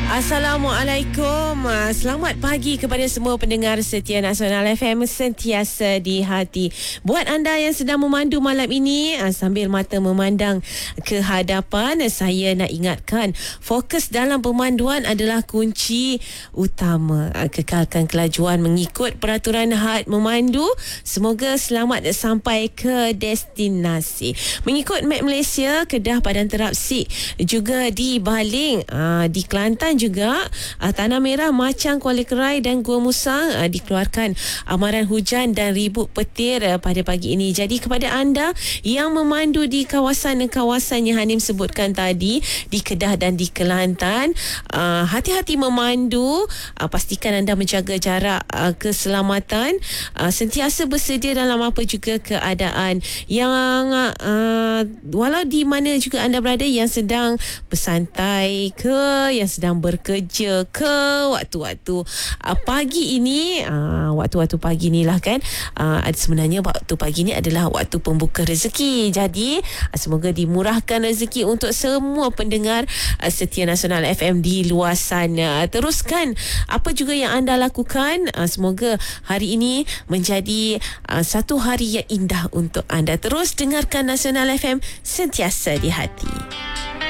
Assalamualaikum. Selamat pagi kepada semua pendengar setia Nasional FM sentiasa di hati. Buat anda yang sedang memandu malam ini, sambil mata memandang ke hadapan, saya nak ingatkan, fokus dalam pemanduan adalah kunci utama. Kekalkan kelajuan mengikut peraturan had memandu. Semoga selamat sampai ke destinasi. Mengikut map Malaysia, Kedah, Padang Terapsik, juga di Baling, di Kelantan juga, Tanah Merah, Machang, Kuala Kerai dan Gua Musang dikeluarkan amaran hujan dan ribut petir pada pagi ini. Jadi kepada anda yang memandu di kawasan-kawasan yang Hanim sebutkan tadi, di Kedah dan di Kelantan, hati-hati memandu, pastikan anda menjaga jarak, keselamatan, sentiasa bersedia dalam apa juga keadaan yang walau di mana juga anda berada, yang sedang bersantai ke, yang sedang bekerja ke, waktu-waktu pagi ini, waktu-waktu pagi ni lah kan, sebenarnya waktu pagi ni adalah waktu pembuka rezeki. Jadi semoga dimurahkan rezeki untuk semua pendengar setia Nasional FM di luar sana. Teruskan apa juga yang anda lakukan. Semoga hari ini menjadi satu hari yang indah untuk anda. Terus dengarkan Nasional FM sentiasa di hati.